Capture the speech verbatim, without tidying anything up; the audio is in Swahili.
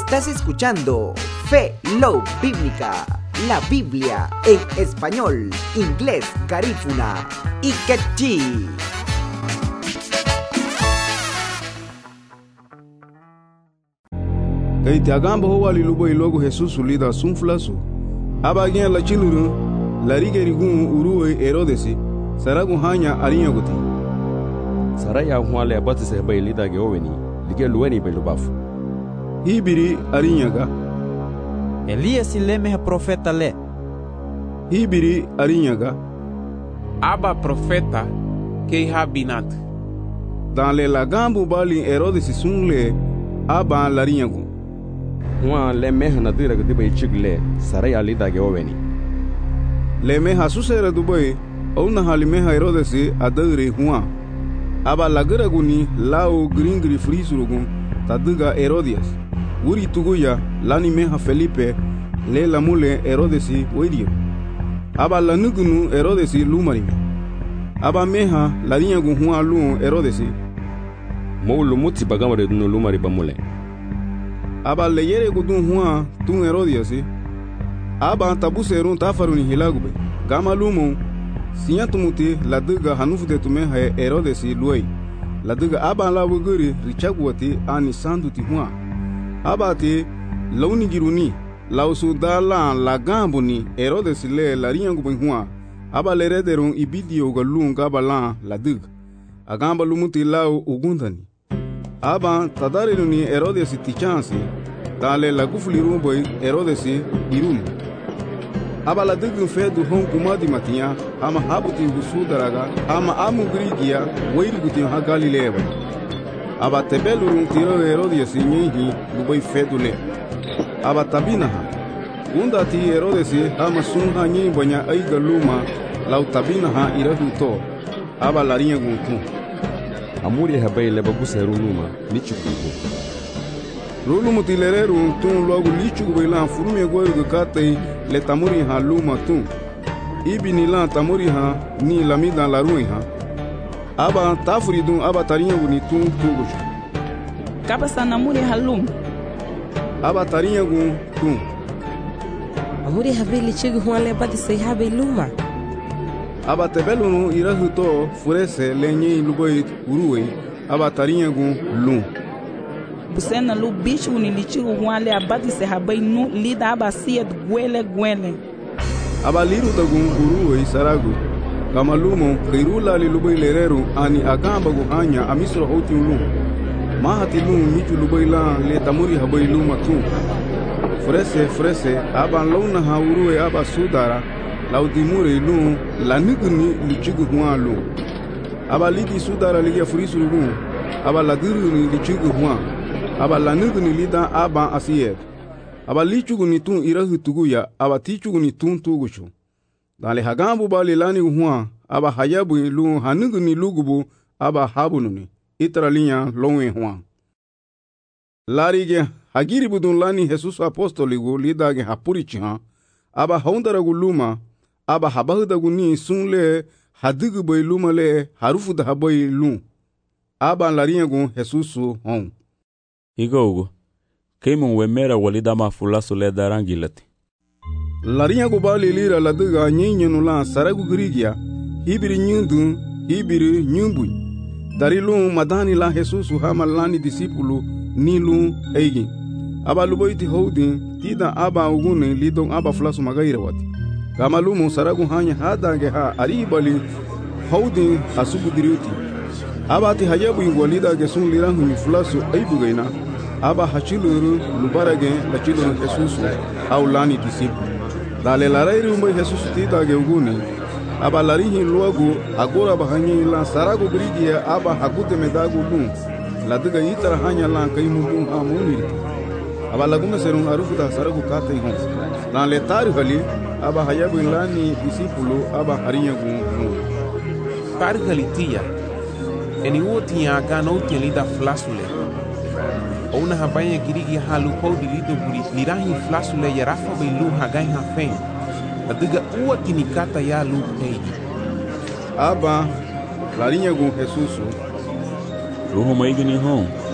Estás escuchando Fe Love Bíblica, la Biblia en español, inglés, garífuna y quechí. Kay ti agamba ho wali lubo ilogo Jesus ulida sunflasu. Aba gen la chiluru, la rigeri gun uruwe Herodesi, saragu hanya alinya guti. Saraya huale abati se bai lida ge oweni, lige luweni bai lubafu. Hibiri arinyaga. Elias leme profeta le. Hibiri arinyaga. Aba profeta ke habinat. Dans le lagambu bali Herodesi sunle aba larinyagu. Hua le meha na dira gdi bai chigle, saraya lida ge oweni. Le meha susera dubai, ona hali meha Herodesi adagre hua. Aba lagaraguni lao gringri frisurugun tadiga Herodias. Wuri tuguya lani meha Felipe le lamule Herodesi wedio. Aba lanugunu Herodesi lumarime. Aba meha larinyagu hua lu Herodesi. Moulu muti bagamare dunu lumari bamule. Aba leyere gudun hua tun Herodiasi. Aba tabuserun tafaruni hilagube. Gama lumo sinyatumuti ladiga hanufde tumeha Herodesi luai. Ladiga aba la wuguri richagwati ani sanduti hua. Aba te launi giruni lausu dala la gambuni Herodesi le larinyagu hua. Aba lerederun ibidio galun gabala ladig. Agamba lumuti lau ugundani. Aba tadarinu ni Herodesi tichansi, dale la gufliru boy Herodesi irum. Aba la digun fedu hon kumadi matia, ama habuti gusu daraga, ama amu grigia, weiri gutin ha Galilea. Aba tebelurun tiro Herodesi nyehi luboy fedu le. Aba tabinaha. Gunda ti Herodesi ama sunha nyehi banya aiga luma, lau tabinaha irahuto. Aba larinha guntu. Amuri habai le baguseru luma, lichukuko. Rulu mutilereru tun logo lichuko ilan furume goyo gate le tamuri ha luma tun. Ibi ni lan tamuri ha ni lamida la ruin ha. Aba tafuri dun aba tarinha guni tun tugush. Kabasa namuri halum. Aba tarinha gun tun. Amuri habili chigu huale badi se habe luma. Aba tebelunu irahuto furese lenye luboi uruwe aba tarinyagu lum. Busena lu bichu ni lichigu huale abadi se habai nu lida aba siet gwele gwele. Aba liru tagun uruwe saragu. Kama lumo kairula li luboi lereru ani agamba gu hanya amisro hoti lum. Mahati lum michu luboi la le tamuri habai luma tu. Furese furese aba launa ha uruwe aba sudara. Laudimure lu la niguni lichigu hua lu. Aba lidi sudara ligia furisu lu. Aba la diruni lichigu hua. Aba la niguni lida aba asiyed. Aba lichugu ni tun irahu tuguya. Aba tichugu ni tun tugushu. Dale hagambu bali lani hua. Aba hayabu lu haniguni lugubu. Aba habununi. Itra linya lonwe hua. Larige hagiri budun lani Jesus apostoligu lidage hapurichiha. Aba haundaragu luma. Aba habahudagu ni sunle hadigu boy luma le harufu da haboy lum. Aba larinyagu Jesusu hon. Igogo. Keimun wemera walida mafulasu le darangilati. Larinyagu bali lira ladiga nyenyenu la saragu grigia. Hibiri nyundu, hibiri nyumbu. Dari lum madani la Jesusu hama lani disipulu ni lum eigi. Aba luboiti houdin tida aba ugune lidong aba fulasu magaira wati. Kama lumo saragu hanya hadange ha aribali houdin asubu diriuti. Aba ti hayabu ingwalida gesun lirangu ni fulasu aibugaina. Aba hachiluru lubarage la chiluru Jesusu au lani disipu. Dale larairu mbai Jesusu tida ge ugune. Aba larihi luagu agora bahanyi la saragu grigia aba hagute medagu lum. Ladiga itara hanya lan kaimu lum ha muniriti. Aba lagume serun arufu da saragu kata ihon. Lan letari hali aba hayabu lani disipulu aba harinyagu hon. Tari hali tia. Eni uoti ya agana uti lida flasule. Ona habaya girigi halu pau di lido buri lirahi flasule ya rafa bai lu hagai hafen. Adiga uoti ni kata ya lu peidi. Aba larinyagu Jesusu. Ruho maigini hon.